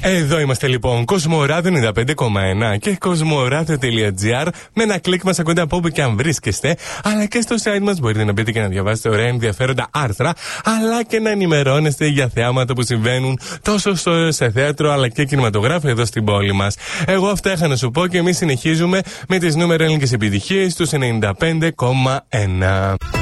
Εδώ είμαστε λοιπόν, Κοσμοράδιο 95,1 και κοσμοράδιο.gr. Με ένα κλικ μας ακούτε από όπου και αν βρίσκεστε, αλλά και στο site μας μπορείτε να μπείτε και να διαβάσετε ωραία ενδιαφέροντα άρθρα, αλλά και να ενημερώνεστε για θεάματα που συμβαίνουν τόσο σε θέατρο αλλά και κινηματογράφο εδώ στην πόλη μας. Εγώ αυτά είχα να σου πω και εμείς συνεχίζουμε με τις νούμερο ελληνικές επιτυχίες του 95,1.